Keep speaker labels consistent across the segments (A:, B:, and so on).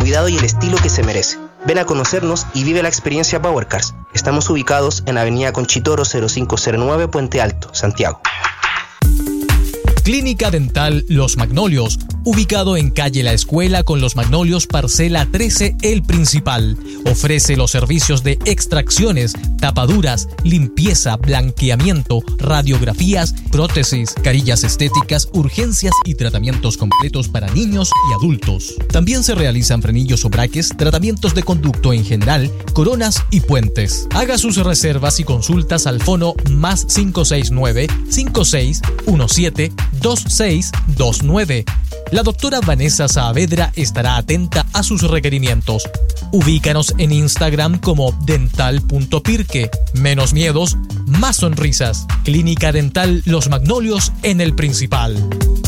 A: cuidado y el estilo que se merece. Ven a conocernos y vive la experiencia Power Cars. Estamos ubicados en Avenida Conchitoro 0509, Puente Alto, Santiago.
B: Clínica Dental Los Magnolios, ubicado en calle La Escuela con Los Magnolios, parcela 13, El Principal. Ofrece los servicios de extracciones, tapaduras, limpieza, blanqueamiento, radiografías, prótesis, carillas estéticas, urgencias y tratamientos completos para niños y adultos. También se realizan frenillos o braques, tratamientos de conducto en general, coronas y puentes. Haga sus reservas y consultas al fono +569 5617 2629. La doctora Vanessa Saavedra estará atenta a sus requerimientos. Ubícanos en Instagram como dental.pirque. Menos miedos, más sonrisas. Clínica Dental Los Magnolios en El Principal.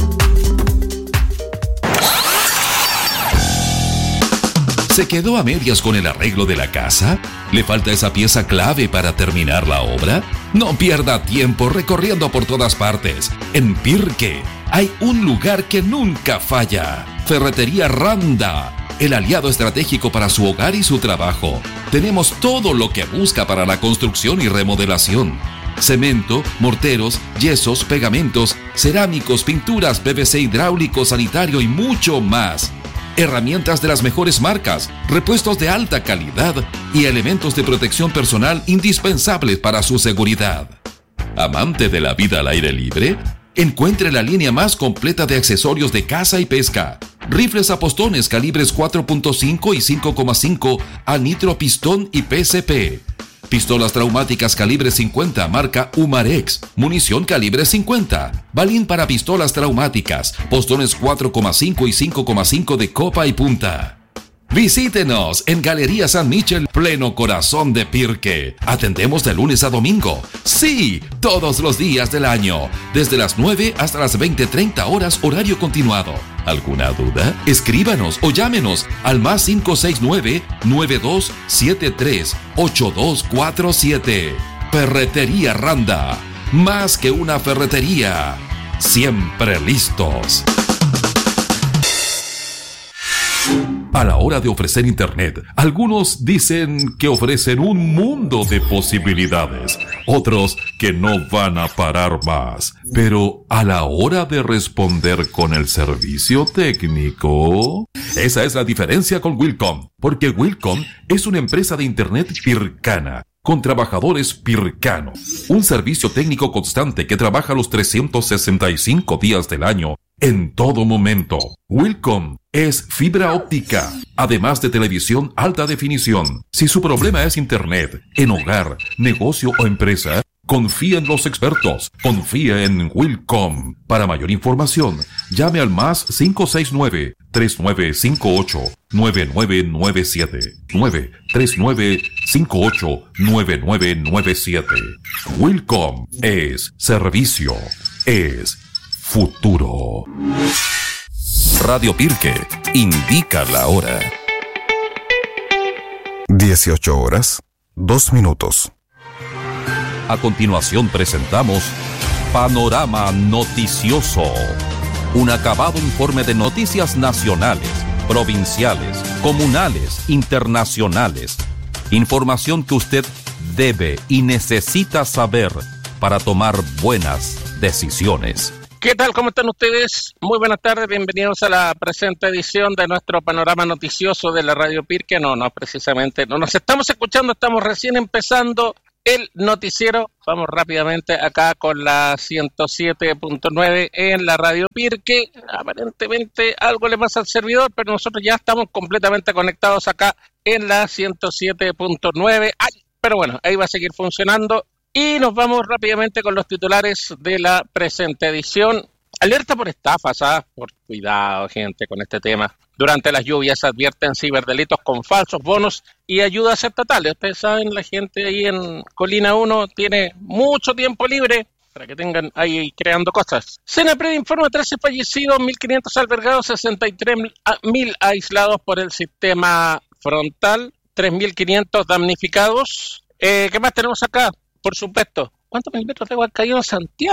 C: ¿Se quedó a medias con el arreglo de la casa? ¿Le falta esa pieza clave para terminar la obra? No pierda tiempo recorriendo por todas partes. En Pirque hay un lugar que nunca falla. Ferretería Randa, el aliado estratégico para su hogar y su trabajo. Tenemos todo lo que busca para la construcción y remodelación. Cemento, morteros, yesos, pegamentos, cerámicos, pinturas, PVC hidráulico, sanitario y mucho más. Herramientas de las mejores marcas, repuestos de alta calidad y elementos de protección personal indispensables para su seguridad. ¿Amante de la vida al aire libre? Encuentre la línea más completa de accesorios de caza y pesca. Rifles a postones calibres 4.5 y 5.5 a nitro pistón y PCP. Pistolas traumáticas calibre 50 marca Umarex. Munición calibre 50. Balín para pistolas traumáticas. Postones 4.5 y 5.5 de copa y punta. Visítenos en Galería San Michel, pleno corazón de Pirque. Atendemos de lunes a domingo. Sí, todos los días del año. Desde las 9 hasta las 20:30 horas horario continuado. ¿Alguna duda? Escríbanos o llámenos al +569 9273 8247. Ferretería Randa. Más que una ferretería. Siempre listos. A la hora de ofrecer Internet, algunos dicen que ofrecen un mundo de posibilidades, otros que no van a parar más. Pero a la hora de responder con el servicio técnico, esa es la diferencia con Wilcom, porque Wilcom es una empresa de Internet pircana, con trabajadores pircanos. Un servicio técnico constante que trabaja los 365 días del año, en todo momento. Wilcom es fibra óptica, además de televisión alta definición. Si su problema es Internet, en hogar, negocio o empresa, confía en los expertos. Confía en Wilcom. Para mayor información, llame al +569 3958 9997 93958 9997. Wilcom es servicio, es futuro. Radio Pirque indica la hora.
D: 18:02.
C: A continuación presentamos Panorama Noticioso, un acabado informe de noticias nacionales, provinciales, comunales, internacionales. Información que usted debe y necesita saber para tomar buenas decisiones.
E: ¿Qué tal? ¿Cómo están ustedes? Muy buenas tardes, bienvenidos a la presente edición de nuestro panorama noticioso de la Radio Pirque. No precisamente, no nos estamos escuchando, estamos recién empezando el noticiero. Vamos rápidamente acá con la 107.9 en la Radio Pirque. Aparentemente algo le pasa al servidor, pero nosotros ya estamos completamente conectados acá en la 107.9. Pero bueno, ahí va a seguir funcionando. Y nos vamos rápidamente con los titulares de la presente edición. Alerta por estafas, por cuidado, gente, con este tema. Durante las lluvias advierten ciberdelitos con falsos bonos y ayudas estatales. Ustedes saben, la gente ahí en Colina 1 tiene mucho tiempo libre para que tengan ahí creando cosas. Senapred informa 13 fallecidos, 1.500 albergados, 63.000 aislados por el sistema frontal, 3.500 damnificados. ¿Qué más tenemos acá? Por supuesto, ¿cuántos milímetros de agua han caído en Santiago?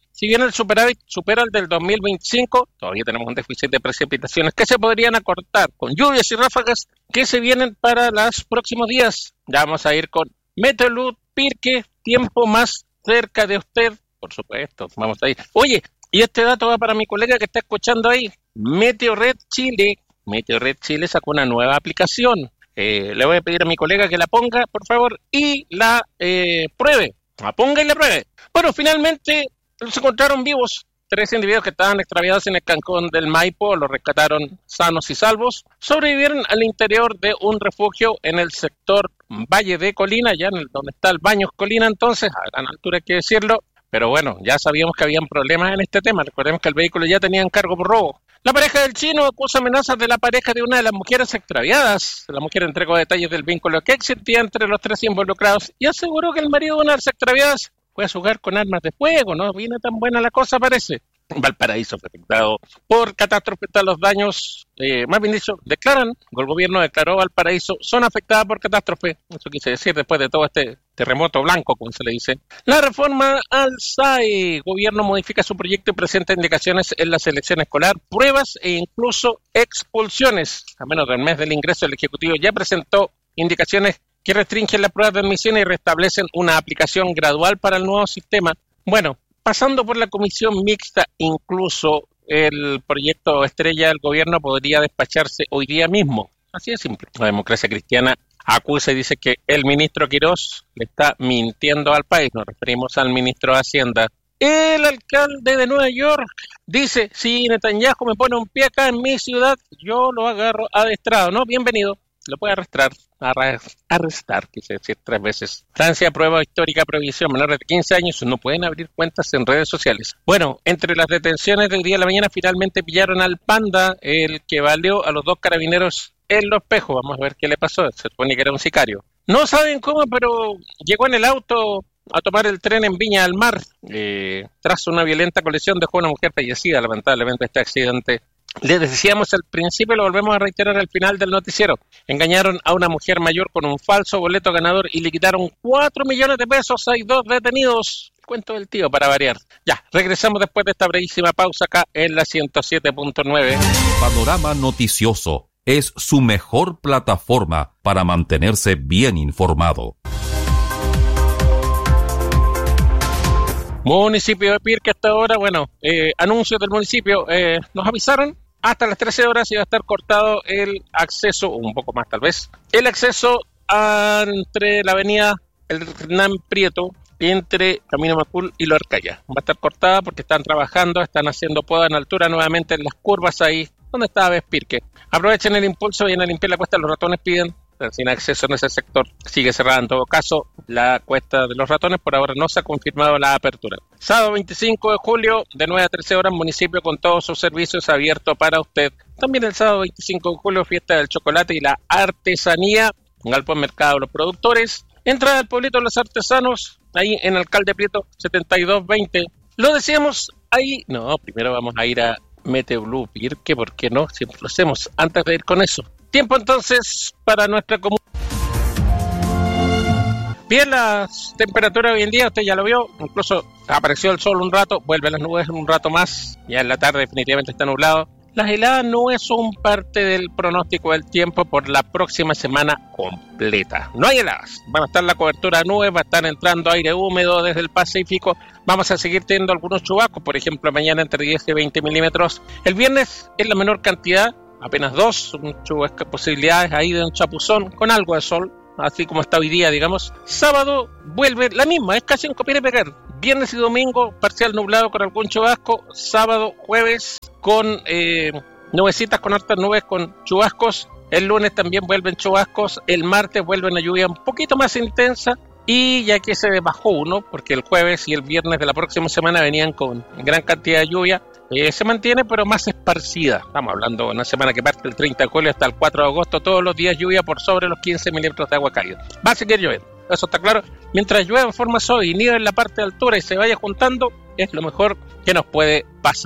E: Si bien el superávit supera el del 2025, todavía tenemos un déficit de precipitaciones que se podrían acortar con lluvias y ráfagas que se vienen para los próximos días. Ya vamos a ir con Meteolub Pirque, tiempo más cerca de usted, por supuesto, vamos a ir. Oye, y este dato va para mi colega que está escuchando ahí, Meteorred Chile. Meteorred Chile sacó una nueva aplicación. Le voy a pedir a mi colega que la ponga, por favor, y la pruebe. La ponga y la pruebe. Bueno, finalmente los encontraron vivos. 3 individuos que estaban extraviados en el Cancún del Maipo los rescataron sanos y salvos. Sobrevivieron al interior de un refugio en el sector Valle de Colina, allá donde está el Baños Colina, entonces, a gran altura hay que decirlo. Pero bueno, ya sabíamos que habían problemas en este tema. Recordemos que el vehículo ya tenía encargo por robo. La pareja del chino acusa amenazas de la pareja de una de las mujeres extraviadas. La mujer entregó detalles del vínculo que existía entre los 3 involucrados y aseguró que el marido de una de las extraviadas fue a jugar con armas de fuego. No viene tan buena la cosa, parece. Valparaíso fue afectado por catástrofe. Los daños, más bien dicho, el gobierno declaró Valparaíso zona afectada por catástrofe. Eso quise decir después de todo este terremoto blanco, como se le dice. La reforma al SAE. Gobierno modifica su proyecto y presenta indicaciones en la selección escolar, pruebas e incluso expulsiones. A menos del mes del ingreso, el Ejecutivo ya presentó indicaciones que restringen las pruebas de admisión y restablecen una aplicación gradual para el nuevo sistema. Bueno, pasando por la comisión mixta, incluso el proyecto estrella del gobierno podría despacharse hoy día mismo. Así de simple. La Democracia Cristiana acusa y dice que el ministro Quirós le está mintiendo al país. Nos referimos al ministro de Hacienda. El alcalde de Nueva York dice, si Netanyahu me pone un pie acá en mi ciudad, yo lo agarro adestrado. No, bienvenido. Lo puede arrestar, quise decir 3 veces. Francia aprueba histórica prohibición. Menores de 15 años no pueden abrir cuentas en redes sociales. Bueno, entre las detenciones del día de la mañana finalmente pillaron al Panda, el que baleó a los 2 carabineros en Los Pejos. Vamos a ver qué le pasó. Se supone que era un sicario. No saben cómo, pero llegó en el auto a tomar el tren en Viña del Mar. Tras una violenta colisión dejó a una mujer fallecida. Lamentablemente este accidente, les decíamos al principio, lo volvemos a reiterar al final del noticiero. Engañaron a una mujer mayor con un falso boleto ganador y le quitaron 4 millones de pesos. Hay 2 detenidos. Cuento del tío para variar. Ya, regresamos después de esta brevísima pausa acá en la 107.9.
C: Panorama Noticioso es su mejor plataforma para mantenerse bien informado.
E: Municipio de Pirque hasta ahora, anuncios del municipio, nos avisaron hasta las 13 horas iba a estar cortado el acceso, un poco más tal vez, el acceso entre la avenida El Hernán Prieto, entre Camino Macul y Lorcaya. Va a estar cortada porque están trabajando, están haciendo poda en altura nuevamente en las curvas ahí, donde está Pirque. Aprovechen el impulso, vayan a limpiar la cuesta, los ratones piden. Sin acceso en ese sector sigue cerrada. En todo caso, la cuesta de los ratones por ahora no se ha confirmado la apertura. Sábado 25 de julio, de 9 a 13 horas, municipio con todos sus servicios abiertos para usted. También el sábado 25 de julio, fiesta del chocolate y la artesanía, Galpón Mercado de los Productores. Entrada al pueblito de los artesanos, ahí en Alcalde Prieto 7220. Lo decíamos ahí. No, primero vamos a ir a Meteolub Pirque, ¿por qué no? Siempre lo hacemos. Antes de ir con eso, tiempo entonces para nuestra comunidad. Bien, las temperaturas hoy en día, usted ya lo vio, incluso apareció el sol un rato, vuelven las nubes un rato más, ya en la tarde definitivamente está nublado. Las heladas no son parte del pronóstico del tiempo por la próxima semana completa. No hay heladas, van a estar la cobertura de nubes, va a estar entrando aire húmedo desde el Pacífico, vamos a seguir teniendo algunos chubascos, por ejemplo mañana entre 10 y 20 milímetros. El viernes es la menor cantidad, apenas 2 posibilidades ahí de un chapuzón con algo de sol, así como está hoy día, digamos. Sábado vuelve la misma, es casi un copiar y pegar. Viernes y domingo, parcial nublado con algún chubasco. Sábado, jueves, con nubecitas, con hartas nubes, con chubascos. El lunes también vuelven chubascos. El martes vuelve una lluvia un poquito más intensa. Y ya que se bajó uno, porque el jueves y el viernes de la próxima semana venían con gran cantidad de lluvia, se mantiene, pero más esparcida. Estamos hablando de una semana que parte el 30 de julio hasta el 4 de agosto, todos los días lluvia por sobre los 15 milímetros de agua cálida. Va a seguir lloviendo, eso está claro. Mientras llueva en forma suave y nieve en la parte de altura y se vaya juntando, es lo mejor que nos puede pasar.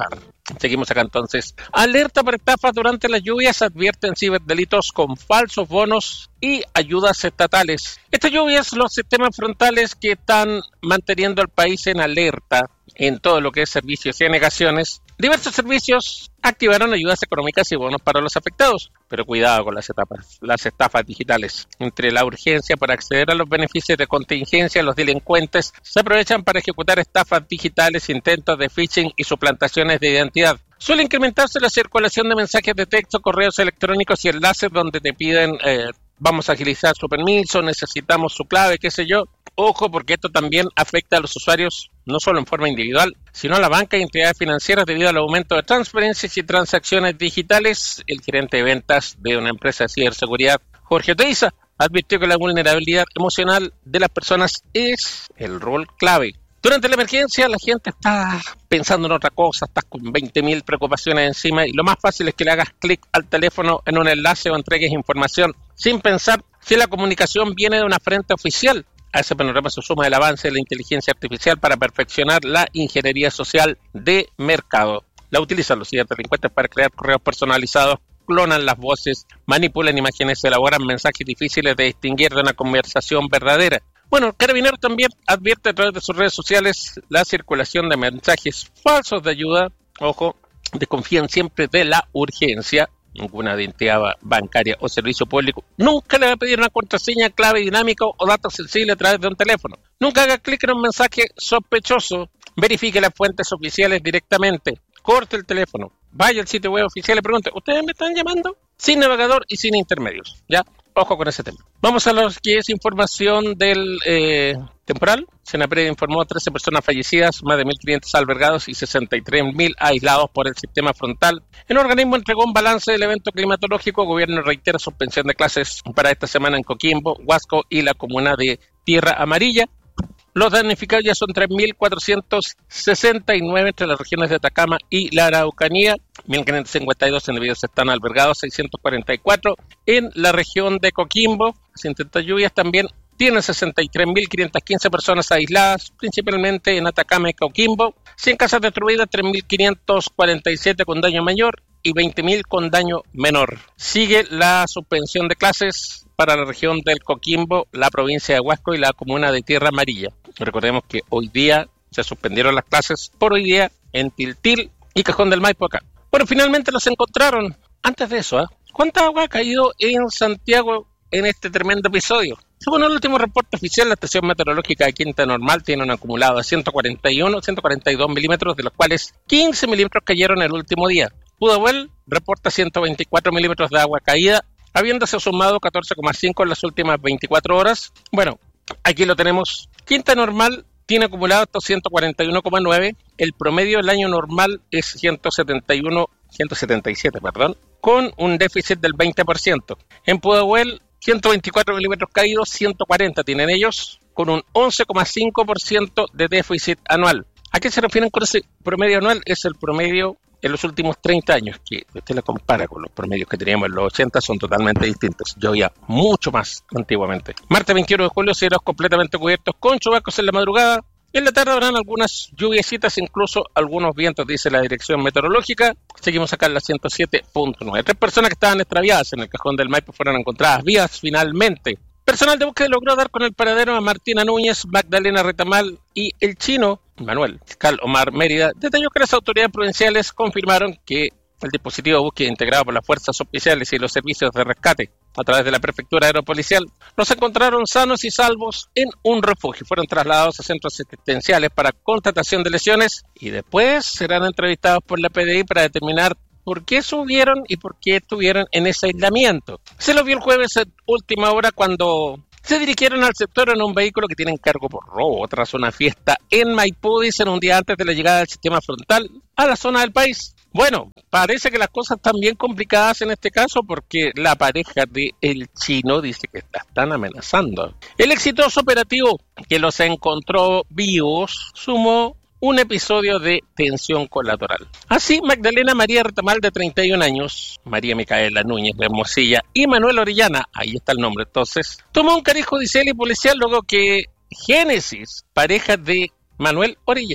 E: Seguimos acá entonces. Alerta por estafas durante las lluvias, advierten ciberdelitos con falsos bonos y ayudas estatales. Estas lluvias, los sistemas frontales que están manteniendo al país en alerta en todo lo que es servicios y denegaciones. Diversos servicios activaron ayudas económicas y bonos para los afectados, pero cuidado con las estafas digitales. Entre la urgencia por acceder a los beneficios de contingencia, los delincuentes se aprovechan para ejecutar estafas digitales, intentos de phishing y suplantaciones de identidad. Suele incrementarse la circulación de mensajes de texto, correos electrónicos y enlaces donde te piden vamos a agilizar su permiso, necesitamos su clave, qué sé yo. Ojo, porque esto también afecta a los usuarios no solo en forma individual, sino a la banca y entidades financieras debido al aumento de transferencias y transacciones digitales. El gerente de ventas de una empresa de ciberseguridad, Jorge Teiza, advirtió que la vulnerabilidad emocional de las personas es el rol clave. Durante la emergencia la gente está pensando en otra cosa, estás con 20.000 preocupaciones encima y lo más fácil es que le hagas clic al teléfono en un enlace o entregues información sin pensar si la comunicación viene de una fuente oficial. A ese panorama se suma el avance de la inteligencia artificial para perfeccionar la ingeniería social de mercado. La utilizan los ciberdelincuentes para crear correos personalizados, clonan las voces, manipulan imágenes, elaboran mensajes difíciles de distinguir de una conversación verdadera. Bueno, Carabineros también advierte a través de sus redes sociales la circulación de mensajes falsos de ayuda. Ojo, desconfíen siempre de la urgencia. Ninguna entidad bancaria o servicio público nunca le va a pedir una contraseña, clave dinámica o datos sensibles a través de un teléfono. Nunca haga clic en un mensaje sospechoso. Verifique las fuentes oficiales directamente. Corte el teléfono. Vaya al sitio web oficial y pregunte, ¿ustedes me están llamando? Sin navegador y sin intermedios. ¿Ya? Ojo con ese tema. Vamos a lo que es información del temporal. Senapred informó 13 personas fallecidas, más de 1.500 albergados y 63.000 aislados por el sistema frontal. El organismo entregó un balance del evento climatológico. El gobierno reitera suspensión de clases para esta semana en Coquimbo, Huasco y la comuna de Tierra Amarilla. Los damnificados ya son 3.469 entre las regiones de Atacama y la Araucanía, 1.552 individuos están albergados, 644 en la región de Coquimbo. Las intensas lluvias también tienen 63.515 personas aisladas, principalmente en Atacama y Coquimbo, 100 casas destruidas, 3.547 con daño mayor y 20.000 con daño menor. Sigue la suspensión de clases para la región del Coquimbo, la provincia de Huasco y la comuna de Tierra Amarilla. Recordemos que hoy día se suspendieron las clases por hoy día en Tiltil y Cajón del Maipo acá. Bueno, finalmente los encontraron. Antes de eso, ¿cuánta agua ha caído en Santiago en este tremendo episodio? Según el último reporte oficial, la estación meteorológica de Quinta Normal tiene un acumulado de 142 milímetros, de los cuales 15 milímetros cayeron el último día. Pudahuel reporta 124 milímetros de agua caída, habiéndose sumado 14,5 en las últimas 24 horas. Bueno, aquí lo tenemos. Quinta Normal tiene acumulado estos 141,9. El promedio del año normal es 177, con un déficit del 20%. En Pudahuel, 124 milímetros caídos, 140 tienen ellos, con un 11,5% de déficit anual. ¿A qué se refieren con ese promedio anual? Es el promedio en los últimos 30 años, que usted la compara con los promedios que teníamos en los 80, son totalmente distintos. Llovía mucho más antiguamente. Martes 21 de julio, cielos completamente cubiertos con chubascos en la madrugada. En la tarde habrán algunas lluviecitas, incluso algunos vientos, dice la dirección meteorológica. Seguimos acá en la 107.9. 3 personas que estaban extraviadas en el Cajón del Maipo fueron encontradas vivas finalmente. Personal de búsqueda logró dar con el paradero a Martina Núñez, Magdalena Retamal y el chino Manuel. Fiscal Omar Mérida detalló que las autoridades provinciales confirmaron que el dispositivo de búsqueda integrado por las fuerzas oficiales y los servicios de rescate a través de la prefectura aeropolicial los encontraron sanos y salvos en un refugio. Fueron trasladados a centros asistenciales para constatación de lesiones y después serán entrevistados por la PDI para determinar por qué subieron y por qué estuvieron en ese aislamiento. Se lo vio el jueves a última hora cuando se dirigieron al sector en un vehículo que tienen cargo por robo tras una fiesta en Maipú, dicen un día antes de la llegada del sistema frontal a la zona del país. Bueno, parece que las cosas están bien complicadas en este caso porque la pareja de El Chino dice que la están amenazando. El exitoso operativo que los encontró vivos sumó un episodio de tensión colateral. Así, Magdalena María Retamal, de 31 años, María Micaela Núñez de Hermosilla y Manuel Orellana, ahí está el nombre entonces, tomó un cariz judicial y policial luego que Génesis, pareja de Manuel Orellana,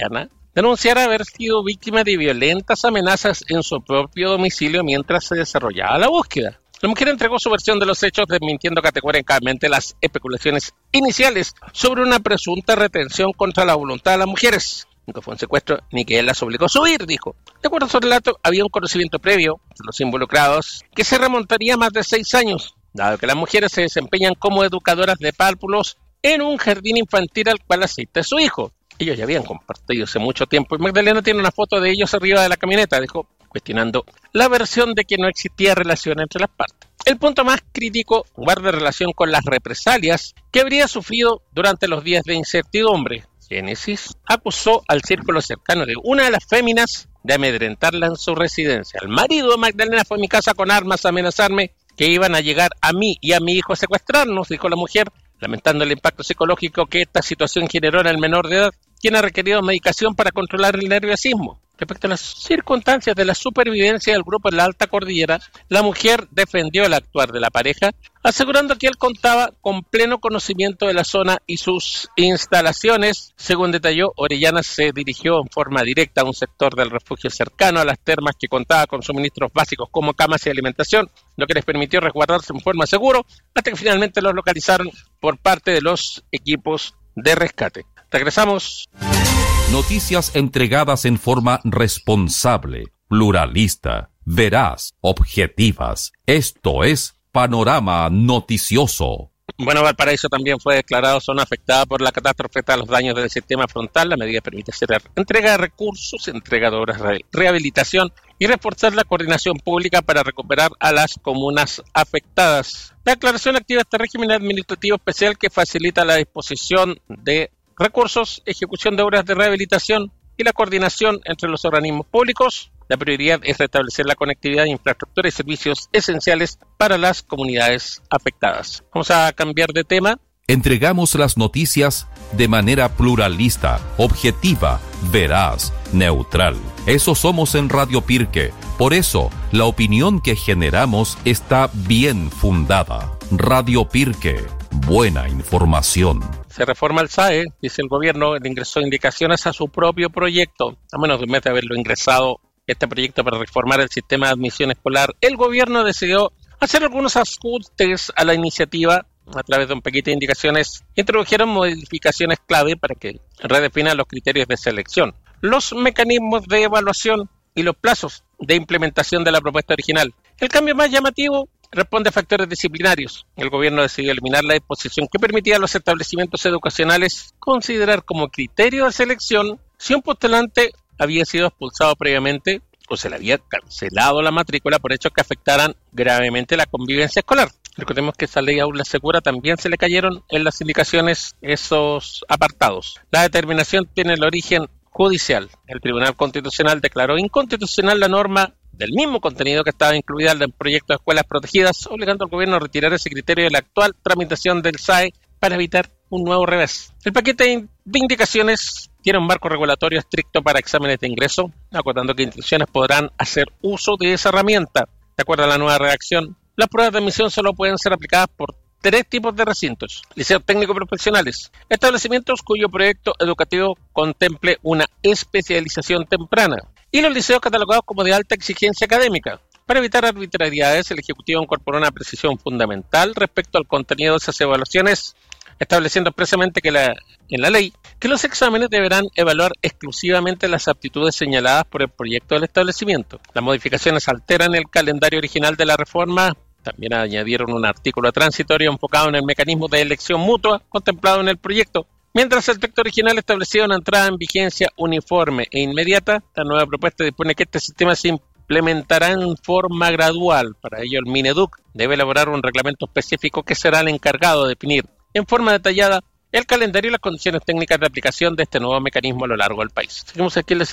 E: denunciara haber sido víctima de violentas amenazas en su propio domicilio mientras se desarrollaba la búsqueda. La mujer entregó su versión de los hechos, desmintiendo categóricamente las especulaciones iniciales sobre una presunta retención contra la voluntad de las mujeres. Nunca fue un secuestro ni que él las obligó a subir, dijo. De acuerdo a su relato, había un conocimiento previo de los involucrados que se remontaría a más de 6 años, dado que las mujeres se desempeñan como educadoras de párvulos en un jardín infantil al cual asiste su hijo. Ellos ya habían compartido hace mucho tiempo y Magdalena tiene una foto de ellos arriba de la camioneta, dijo, cuestionando la versión de que no existía relación entre las partes. El punto más crítico guarda relación con las represalias que habría sufrido durante los días de incertidumbre. Génesis acusó al círculo cercano de una de las féminas de amedrentarla en su residencia. El marido de Magdalena fue a mi casa con armas a amenazarme que iban a llegar a mí y a mi hijo a secuestrarnos, dijo la mujer, lamentando el impacto psicológico que esta situación generó en el menor de edad, quien ha requerido medicación para controlar el nerviosismo. Respecto a las circunstancias de la supervivencia del grupo en la Alta Cordillera, la mujer defendió el actuar de la pareja, asegurando que él contaba con pleno conocimiento de la zona y sus instalaciones. Según detalló, Orellana se dirigió en forma directa a un sector del refugio cercano a las termas que contaba con suministros básicos como camas y alimentación, lo que les permitió resguardarse en forma segura hasta que finalmente los localizaron por parte de los equipos de rescate. Regresamos.
C: Noticias entregadas en forma responsable, pluralista, veraz, objetivas. Esto es Panorama Noticioso.
E: Bueno, Valparaíso también fue declarado zona afectada por la catástrofe tras los daños del sistema frontal. La medida permite hacer entrega de recursos, entrega de obras de rehabilitación y reforzar la coordinación pública para recuperar a las comunas afectadas. La declaración activa este régimen administrativo especial que facilita la disposición de recursos, ejecución de obras de rehabilitación y la coordinación entre los organismos públicos. La prioridad es restablecer la conectividad, infraestructura y servicios esenciales para las comunidades afectadas. Vamos a cambiar de tema.
C: Entregamos las noticias de manera pluralista, objetiva, veraz, neutral. Eso somos en Radio Pirque. Por eso, la opinión que generamos está bien fundada. Radio Pirque. Buena información.
E: Se reforma el SAE, dice el gobierno, le ingresó indicaciones a su propio proyecto. A menos de un mes de haberlo ingresado este proyecto para reformar el sistema de admisión escolar, el gobierno decidió hacer algunos ajustes a la iniciativa. A través de un paquete de indicaciones, introdujeron modificaciones clave para que redefinan los criterios de selección, los mecanismos de evaluación y los plazos de implementación de la propuesta original. El cambio más llamativo responde a factores disciplinarios. El gobierno decidió eliminar la disposición que permitía a los establecimientos educacionales considerar como criterio de selección si un postulante había sido expulsado previamente o se le había cancelado la matrícula por hechos que afectaran gravemente la convivencia escolar. Recordemos que esa ley aula segura también se le cayeron en las indicaciones esos apartados. La determinación tiene el origen judicial. El Tribunal Constitucional declaró inconstitucional la norma del mismo contenido que estaba incluida en el proyecto de escuelas protegidas, obligando al gobierno a retirar ese criterio de la actual tramitación del SAE para evitar un nuevo revés. El paquete de indicaciones tiene un marco regulatorio estricto para exámenes de ingreso, acotando que instituciones podrán hacer uso de esa herramienta. De acuerdo a la nueva redacción, las pruebas de admisión solo pueden ser aplicadas por 3 tipos de recintos: liceos técnicos profesionales, establecimientos cuyo proyecto educativo contemple una especialización temprana, y los liceos catalogados como de alta exigencia académica. Para evitar arbitrariedades, el Ejecutivo incorporó una precisión fundamental respecto al contenido de esas evaluaciones, estableciendo expresamente que en la ley que los exámenes deberán evaluar exclusivamente las aptitudes señaladas por el proyecto del establecimiento. Las modificaciones alteran el calendario original de la reforma. También añadieron un artículo transitorio enfocado en el mecanismo de elección mutua contemplado en el proyecto. Mientras el texto original establecía una entrada en vigencia uniforme e inmediata, la nueva propuesta dispone que este sistema se implementará en forma gradual. Para ello, el Mineduc debe elaborar un reglamento específico que será el encargado de definir en forma detallada el calendario y las condiciones técnicas de aplicación de este nuevo mecanismo a lo largo del país. Seguimos aquí en la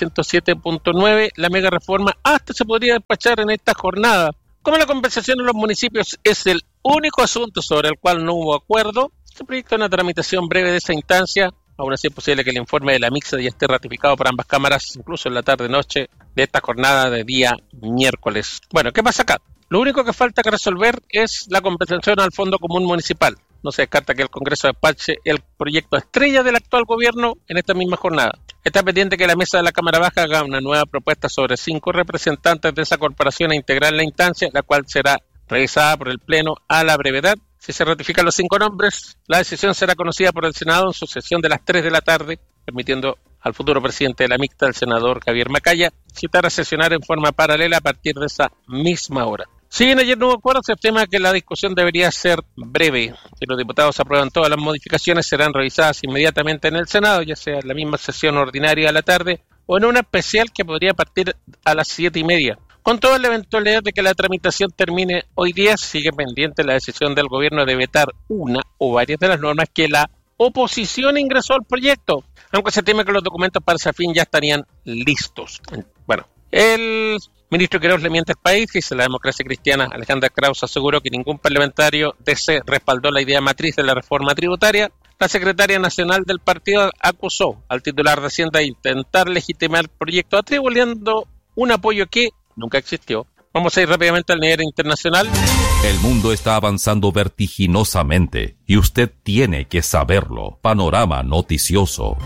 E: 107.9. La mega reforma hasta se podría despachar en esta jornada. Como la compensación en los municipios es el único asunto sobre el cual no hubo acuerdo, se proyecta una tramitación breve de esa instancia. Aún así es posible que el informe de la mixta ya esté ratificado por ambas cámaras, incluso en la tarde-noche de esta jornada de día miércoles. Bueno, ¿qué pasa acá? Lo único que falta que resolver es la compensación al Fondo Común Municipal. No se descarta que el Congreso despache el proyecto estrella del actual gobierno en esta misma jornada. está pendiente que la mesa de la Cámara Baja haga una nueva propuesta sobre 5 representantes de esa corporación a integrar la instancia, la cual será revisada por el Pleno a la brevedad. Si se ratifican los 5 nombres, la decisión será conocida por el Senado en su sesión de las 3 de la tarde, permitiendo al futuro presidente de la mixta, el senador Javier Macaya, citar a sesionar en forma paralela a partir de esa misma hora. Si bien ayer no hubo acuerdo, se estima que la discusión debería ser breve. Si los diputados aprueban todas las modificaciones, serán revisadas inmediatamente en el Senado, ya sea en la misma sesión ordinaria a la tarde o en una especial que podría partir a las 7:30. Con toda la eventualidad de que la tramitación termine hoy día, sigue pendiente la decisión del gobierno de vetar una o varias de las normas que la oposición ingresó al proyecto, aunque se teme que los documentos para ese fin ya estarían listos. Bueno, el ministro Queiroz le miente al país, dice la Democracia Cristiana. Alejandra Krauss aseguró que ningún parlamentario DC respaldó la idea matriz de la reforma tributaria. La secretaria nacional del partido acusó al titular de Hacienda de intentar legitimar el proyecto, atribuyendo un apoyo que nunca existió. Vamos a ir rápidamente al nivel internacional.
C: El mundo está avanzando vertiginosamente y usted tiene que saberlo. Panorama noticioso.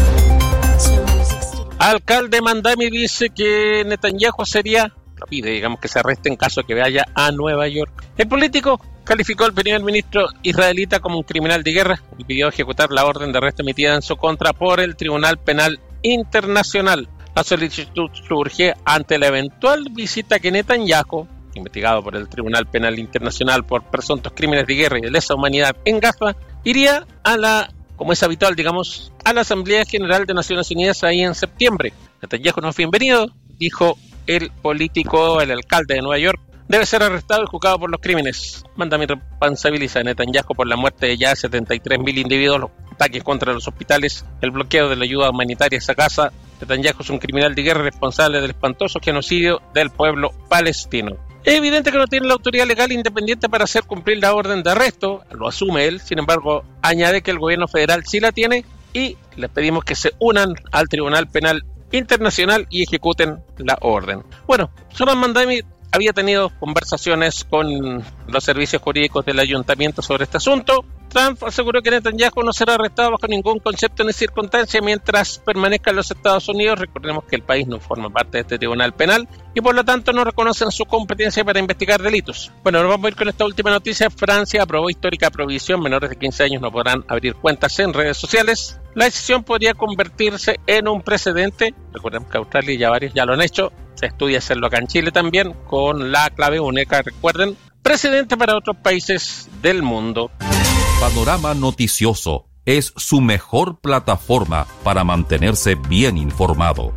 E: Alcalde Mandami dice que Netanyahu pide, digamos, que se arreste en caso de que vaya a Nueva York. El político calificó al primer ministro israelita como un criminal de guerra y pidió ejecutar la orden de arresto emitida en su contra por el Tribunal Penal Internacional. La solicitud surge ante la eventual visita que Netanyahu, investigado por el Tribunal Penal Internacional por presuntos crímenes de guerra y de lesa humanidad en Gaza, iría como es habitual, digamos, a la Asamblea General de Naciones Unidas ahí en septiembre. Netanyahu no es bienvenido, dijo el alcalde de Nueva York, debe ser arrestado y juzgado por los crímenes. Mandami responsabiliza a Netanyahu por la muerte de ya 73.000 individuos, los ataques contra los hospitales, el bloqueo de la ayuda humanitaria a esa casa. Netanyahu es un criminal de guerra responsable del espantoso genocidio del pueblo palestino. Es evidente que no tiene la autoridad legal independiente para hacer cumplir la orden de arresto, lo asume él. Sin embargo, añade que el gobierno federal sí la tiene y les pedimos que se unan al Tribunal Penal Internacional y ejecuten la orden. Bueno, Zoran Mandami había tenido conversaciones con los servicios jurídicos del ayuntamiento sobre este asunto. Trump aseguró que Netanyahu no será arrestado bajo ningún concepto ni circunstancia mientras permanezca en los Estados Unidos. Recordemos que el país no forma parte de este tribunal penal y por lo tanto no reconocen su competencia para investigar delitos. Bueno, nos vamos a ir con esta última noticia. Francia aprobó histórica prohibición. Menores de 15 años no podrán abrir cuentas en redes sociales. La decisión podría convertirse en un precedente. Recordemos que Australia y ya varios ya lo han hecho. Se estudia hacerlo acá en Chile también con la clave única, recuerden, precedente para otros países del mundo.
C: Panorama Noticioso es su mejor plataforma para mantenerse bien informado.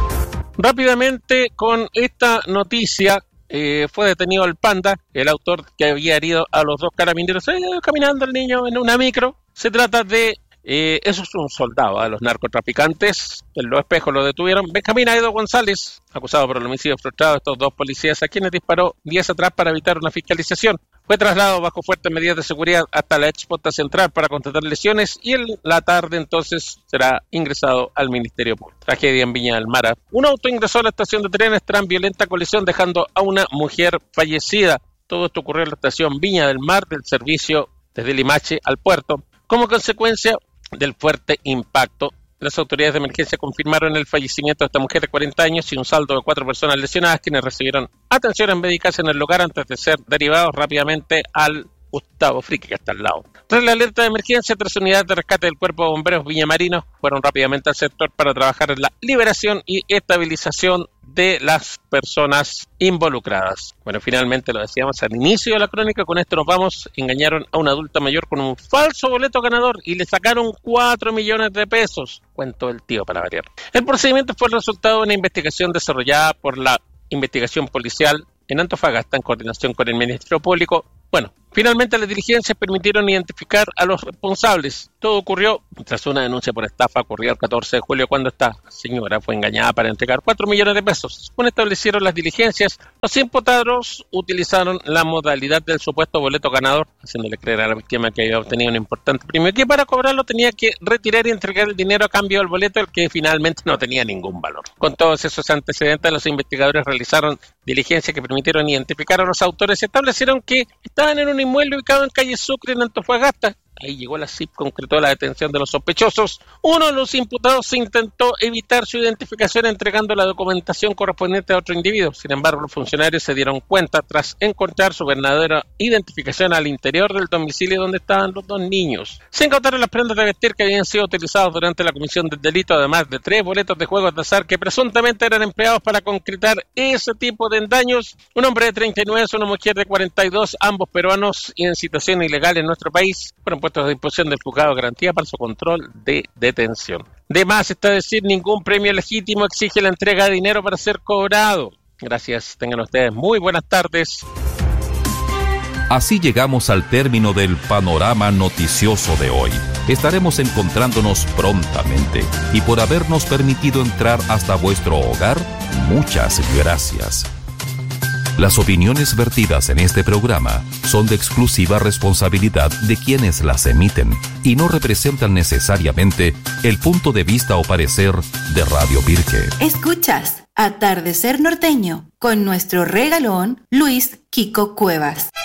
E: Rápidamente con esta noticia, fue detenido el Panda, el autor que había herido a los 2 carabineros. Caminando el niño en una micro. Se trata de eso es un soldado de los narcotraficantes. En Los Espejos lo detuvieron. Benjamín Aedo González, acusado por el homicidio frustrado de estos 2 policías a quienes disparó días atrás para evitar una fiscalización. Fue trasladado bajo fuertes medidas de seguridad hasta la Expota Central para constatar lesiones y en la tarde entonces será ingresado al Ministerio Público. Tragedia en Viña del Mar. Un auto ingresó a la estación de trenes tras violenta colisión dejando a una mujer fallecida. Todo esto ocurrió en la estación Viña del Mar del servicio desde Limache al puerto. Como consecuencia del fuerte impacto, las autoridades de emergencia confirmaron el fallecimiento de esta mujer de 40 años y un saldo de 4 personas lesionadas quienes recibieron atenciones médicas en el lugar antes de ser derivados rápidamente al Gustavo Fricke, que está al lado. Tras la alerta de emergencia, 3 unidades de rescate del Cuerpo de Bomberos Viñamarino fueron rápidamente al sector para trabajar en la liberación y estabilización de las personas involucradas. Bueno, finalmente lo decíamos al inicio de la crónica, con esto nos vamos. Engañaron a un adulto mayor con un falso boleto ganador y le sacaron 4 millones de pesos. Cuento el tío para variar. El procedimiento fue el resultado de una investigación desarrollada por la investigación policial en Antofagasta en coordinación con el Ministerio Público. Bueno, finalmente las diligencias permitieron identificar a los responsables. Todo ocurrió tras una denuncia por estafa ocurrida el 14 de julio cuando esta señora fue engañada para entregar 4 millones de pesos. Según establecieron las diligencias, los imputados utilizaron la modalidad del supuesto boleto ganador, haciéndole creer a la víctima que había obtenido un importante premio y que para cobrarlo tenía que retirar y entregar el dinero a cambio del boleto, el que finalmente no tenía ningún valor. Con todos esos antecedentes, los investigadores realizaron diligencias que permitieron identificar a los autores y establecieron que estaban en un inmueble ubicado en calle Sucre, en Antofagasta. ahí llegó la CIP, concretó la detención de los sospechosos. Uno de los imputados intentó evitar su identificación entregando la documentación correspondiente a otro individuo. Sin embargo, los funcionarios se dieron cuenta tras encontrar su verdadera identificación al interior del domicilio donde estaban los 2 niños. Se incautaron las prendas de vestir que habían sido utilizadas durante la comisión del delito, además de 3 boletos de juegos de azar que presuntamente eran empleados para concretar ese tipo de engaños. Un hombre de 39 y una mujer de 42, ambos peruanos y en situación ilegal en nuestro país, fueron puestos a disposición del juzgado de garantía para su control de detención. De más está decir, ningún premio legítimo exige la entrega de dinero para ser cobrado. Gracias, tengan ustedes muy buenas tardes.
C: Así llegamos al término del panorama noticioso de hoy. Estaremos encontrándonos prontamente y por habernos permitido entrar hasta vuestro hogar, muchas gracias. Las opiniones vertidas en este programa son de exclusiva responsabilidad de quienes las emiten y no representan necesariamente el punto de vista o parecer de Radio Pirque.
D: Escuchas Atardecer Norteño con nuestro regalón Luis Kiko Cuevas.